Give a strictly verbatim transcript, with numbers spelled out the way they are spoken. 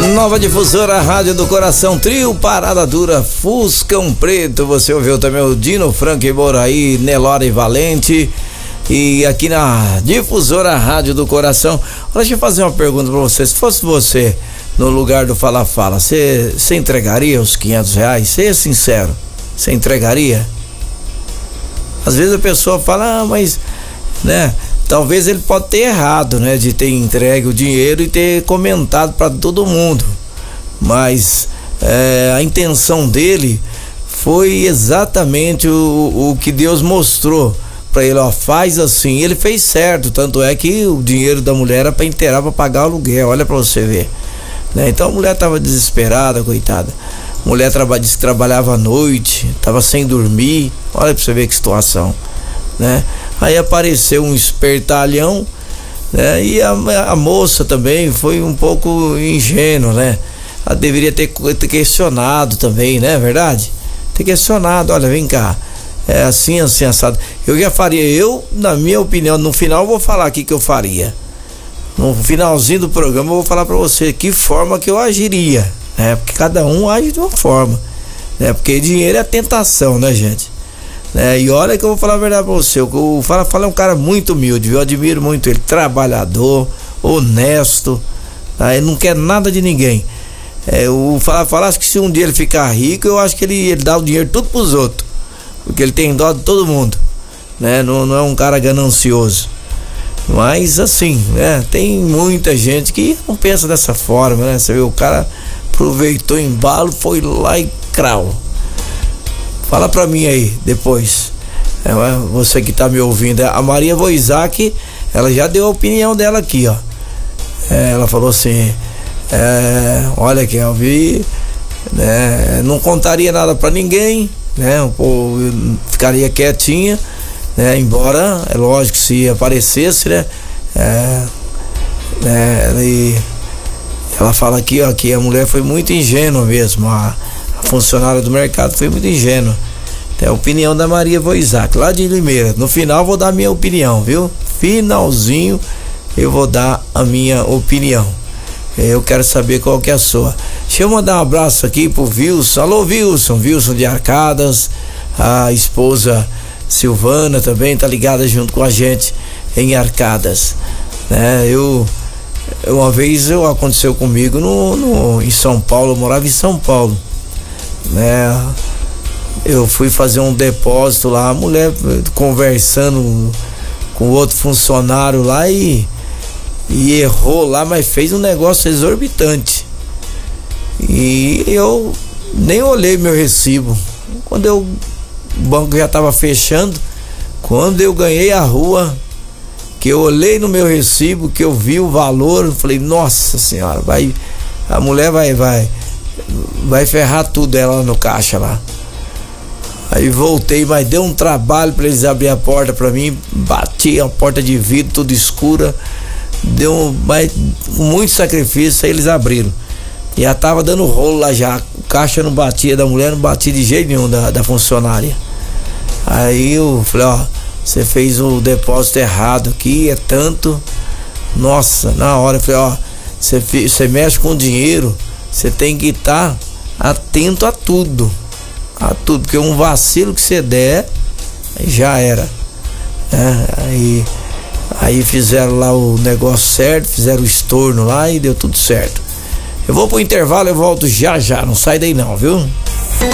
Nova difusora, Rádio do Coração, trio Parada Dura, Fuscão Preto. Você ouviu também o Dino, Frank e Boraí, Nelora e Valente. E aqui na difusora, Rádio do Coração. Olha, deixa eu fazer uma pergunta pra você. Se fosse você no lugar do Fala Fala, você entregaria os quinhentos reais? Seja sincero, você entregaria? Às vezes a pessoa fala, ah, mas, né, talvez ele pode ter errado, né, de ter entregue o dinheiro e ter comentado para todo mundo, mas é, a intenção dele foi exatamente o, o que Deus mostrou para ele, ó, faz assim. Ele fez certo, tanto é que o dinheiro da mulher era para inteirar, para pagar o aluguel, olha para você ver, né? Então a mulher tava desesperada, coitada. A mulher traba, disse que trabalhava à noite, tava sem dormir, olha para você ver que situação, né? Aí apareceu um espertalhão, né? E a, a moça também foi um pouco ingênua, né? Ela deveria ter, ter questionado também, né? Verdade? Ter questionado, olha, vem cá, é assim, assim, assado. Eu já faria, eu, na minha opinião, no final eu vou falar aqui que eu faria. No finalzinho do programa eu vou falar pra você que forma que eu agiria, né? Porque cada um age de uma forma, né? Porque dinheiro é tentação, né, gente? É, e olha que eu vou falar a verdade pra você, o Fala Fala é um cara muito humilde, eu admiro muito ele, trabalhador, honesto, tá? Ele não quer nada de ninguém. É, o Fala Fala, acho que se um dia ele ficar rico, eu acho que ele, ele dá o dinheiro tudo pros outros, porque ele tem dó de todo mundo, né? Não, não é um cara ganancioso, mas assim, né? Tem muita gente que não pensa dessa forma, né? Você vê, o cara aproveitou o embalo, foi lá e crau. Fala pra mim aí, depois, é, você que tá me ouvindo, a Maria Voisac, ela já deu a opinião dela aqui, ó. É, ela falou assim, é, olha que eu vi, né, não contaria nada pra ninguém, né, ou ficaria quietinha, né, embora, é lógico, se aparecesse, né, é, né, e ela fala aqui, ó, que a mulher foi muito ingênua mesmo, a funcionária do mercado foi muito ingênua. É a opinião da Maria Voisac, lá de Limeira. No final vou dar a minha opinião, viu? Finalzinho eu vou dar a minha opinião. Eu quero saber qual que é a sua. Deixa eu mandar um abraço aqui pro Wilson. Alô, Wilson, Wilson de Arcadas. A esposa Silvana também tá ligada junto com a gente em Arcadas, né? Eu uma vez eu, aconteceu comigo no, no, em São Paulo, eu morava em São Paulo, né? Eu fui fazer um depósito lá, a mulher conversando com outro funcionário lá e, e errou lá, mas fez um negócio exorbitante. E eu nem olhei meu recibo. Quando eu, o banco já estava fechando, quando eu ganhei a rua, que eu olhei no meu recibo, que eu vi o valor, eu falei, nossa senhora, vai, a mulher vai, vai, vai ferrar tudo ela no caixa lá. Aí voltei, mas deu um trabalho para eles abrir a porta para mim, bati a porta de vidro, tudo escura, deu mas, muito sacrifício, aí eles abriram. E já tava dando rolo lá já, o caixa não batia da mulher, não batia de jeito nenhum da, da funcionária. Aí eu falei, ó, você fez o depósito errado aqui, é tanto. Nossa, na hora eu falei, ó, você, você mexe com dinheiro, você tem que estar atento a tudo. A tudo, porque um vacilo que você der, já era. É, aí, aí fizeram lá o negócio certo, fizeram o estorno lá e deu tudo certo. Eu vou pro intervalo, eu volto já já, não sai daí não, viu?